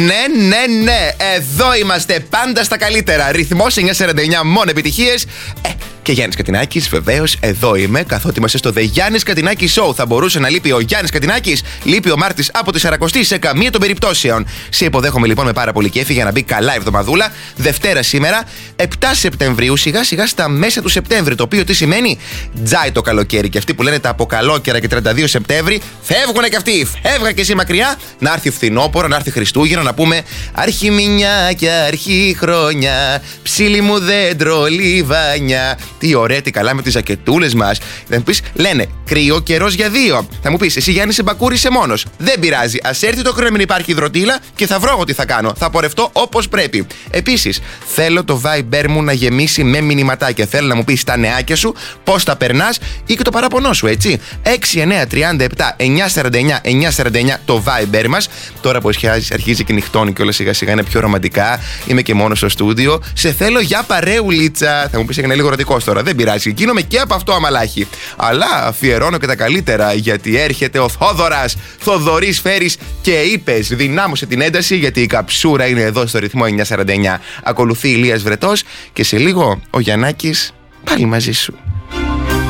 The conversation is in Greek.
Ναι, εδώ είμαστε πάντα στα καλύτερα. Ρυθμός 949, μόνο επιτυχίες. Και Γιάννης Κατινάκης, βεβαίως, εδώ είμαι, καθότι είμαστε στο The Γιάννης Κατινάκης Show. Θα μπορούσε να λείπει ο Γιάννης Κατινάκης, λείπει ο Μάρτης από τη Σαρακοστή σε καμία των περιπτώσεων. Σε υποδέχομαι λοιπόν με πάρα πολύ κέφι για να μπει καλά η εβδομαδούλα. Δευτέρα σήμερα, 7 Σεπτεμβρίου, σιγά σιγά στα μέσα του Σεπτέμβρη. Το οποίο τι σημαίνει? Τζάι το καλοκαίρι. Και αυτοί που λένε τα αποκαλόκαιρα και 32 Σεπτέμβρη, φεύγουνε κι αυτοί. Φεύγα και εσύ μακριά. Να έρθει φθινόπωρο, να έρθει Χριστούγεννα, να πούμε αρχή μηνιάκια, αρχή χρόνια, ψήλι μου δέντρο, λιβάνια. Τι ωραία, τι καλά με τις ζακετούλες μας. Θα μου πεις, λένε κρύο καιρός για δύο. Θα μου πεις, εσύ Γιάννη σε μπακούρι είσαι μόνος. Δεν πειράζει. Ας έρθει το κρύο, μην υπάρχει υδροτήλα και θα βρω εγώ τι θα κάνω. Θα πορευτώ όπως πρέπει. Επίσης, θέλω το Viber μου να γεμίσει με μηνυματάκια. Θέλω να μου πεις τα νεάκια σου, πώς τα περνάς ή και το παράπονό σου, έτσι. 6937 949 949 το Viber μας. Τώρα που αρχίζει και νυχτώνει και όλα σιγά σιγά είναι πιο ρομαντικά. Είμαι και μόνο στο στούντιο. Σε θέλω για παρέουλίτσα. Θα μου πεις, έγινε λίγο ερωτικός τώρα. Δεν πειράζει. Γίνομαι και από αυτό αμαλάχη. Αλλά αφιερώνω και τα καλύτερα γιατί έρχεται ο Θόδωρας. Θοδωρής Φέρης και είπες, δυνάμωσε την ένταση γιατί η καψούρα είναι εδώ στο ρυθμό 949. Ακολουθεί Ηλίας Βρετός και σε λίγο ο Γιαννάκης πάλι μαζί σου.